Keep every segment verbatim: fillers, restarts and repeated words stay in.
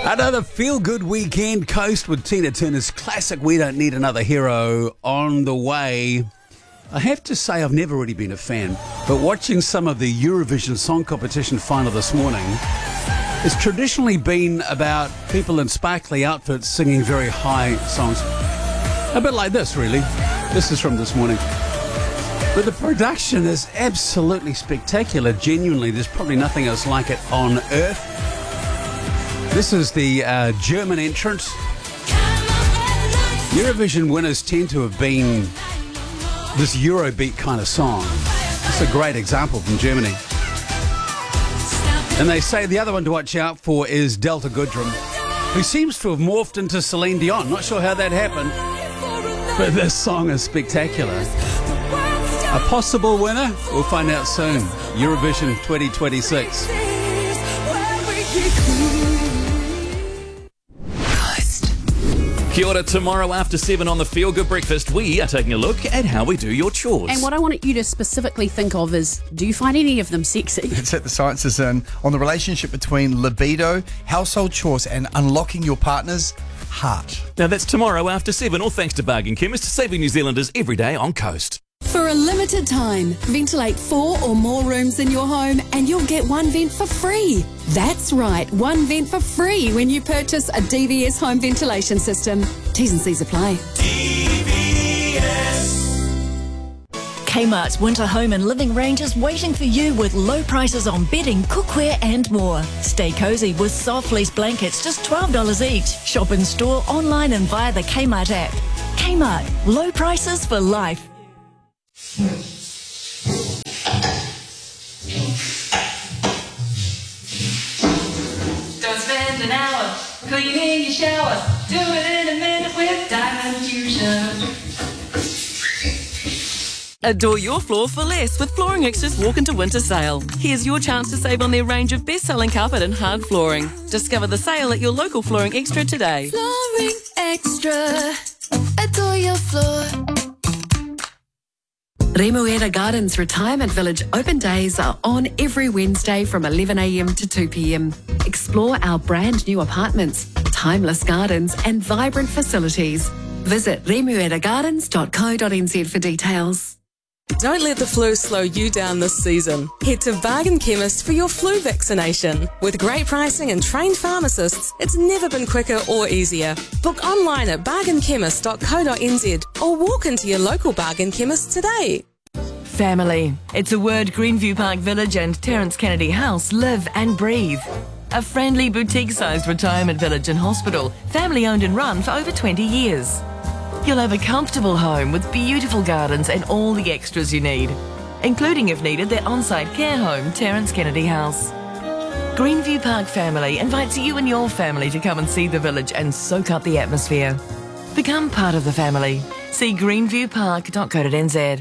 Another feel-good weekend coast with Tina Turner's classic We Don't Need Another Hero on the way. I have to say I've never really been a fan, but watching some of the Eurovision Song Competition final this morning, it's traditionally been about people in sparkly outfits singing very high songs. A bit like this, really. This is from this morning. But the production is absolutely spectacular. Genuinely, there's probably nothing else like it on earth. This is the uh, German entrant. Eurovision winners tend to have been this Eurobeat kind of song. It's a great example from Germany. And they say the other one to watch out for is Delta Goodrem, who seems to have morphed into Celine Dion. Not sure how that happened, but this song is spectacular. A possible winner? We'll find out soon. Eurovision twenty twenty-six. Kia ora. Tomorrow after seven on the Feel Good Breakfast, we are taking a look at how we do your chores. And what I want you to specifically think of is, do you find any of them sexy? It's at the Sciences in on the relationship between libido, household chores, and unlocking your partner's heart. Now that's tomorrow after seven, all thanks to Bargain Chemist, saving New Zealanders every day on Coast. For a limited time, ventilate four or more rooms in your home and you'll get one vent for free. That's right, one vent for free when you purchase a D V S home ventilation system. T's and C's apply. D V S. Kmart's winter home and living range is waiting for you with low prices on bedding, cookware and more. Stay cosy with soft fleece blankets, just twelve dollars each. Shop in store, online and via the Kmart app. Kmart, low prices for life. Don't spend an hour cleaning your shower. Do it in a minute with Diamond Fusion. Adore your floor for less with Flooring Extra's Walk Into Winter Sale. Here's your chance to save on their range of best-selling carpet and hard flooring. Discover the sale at your local Flooring Extra today. Flooring Extra. Adore your floor. Remuera Gardens Retirement Village open days are on every Wednesday from eleven a m to two p m. Explore our brand new apartments, timeless gardens and vibrant facilities. Visit remuera gardens dot co dot n z for details. Don't let the flu slow you down this season. Head to Bargain Chemist for your flu vaccination. With great pricing and trained pharmacists, it's never been quicker or easier. Book online at bargain chemist dot co dot n z or walk into your local Bargain Chemist today. Family. It's a word Greenview Park Village and Terence Kennedy House live and breathe. A friendly boutique-sized retirement village and hospital, family-owned and run for over twenty years. You'll have a comfortable home with beautiful gardens and all the extras you need, including, if needed, their on-site care home, Terence Kennedy House. Greenview Park Family invites you and your family to come and see the village and soak up the atmosphere. Become part of the family. See greenview park dot co dot n z.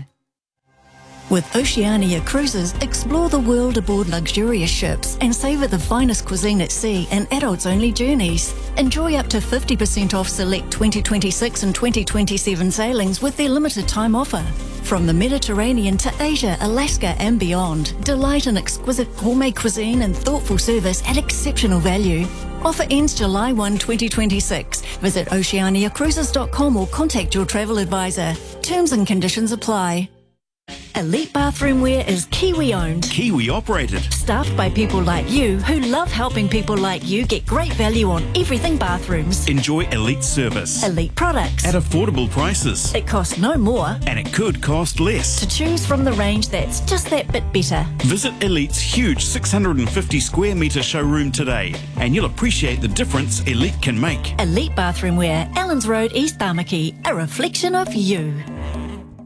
With Oceania Cruises, explore the world aboard luxurious ships and savour the finest cuisine at sea and adults-only journeys. Enjoy up to fifty percent off select twenty twenty-six and twenty twenty-seven sailings with their limited time offer. From the Mediterranean to Asia, Alaska and beyond, delight in exquisite gourmet cuisine and thoughtful service at exceptional value. Offer ends July first, twenty twenty-six. Visit oceania cruises dot com or contact your travel advisor. Terms and conditions apply. Elite Bathroom Wear is Kiwi-owned. Kiwi-operated. Staffed by people like you who love helping people like you get great value on everything bathrooms. Enjoy elite service. Elite products. At affordable prices. It costs no more. And it could cost less. To choose from the range that's just that bit better. Visit Elite's huge six hundred fifty square metre showroom today and you'll appreciate the difference Elite can make. Elite Bathroom Wear, Allens Road, East Tamaki. A reflection of you.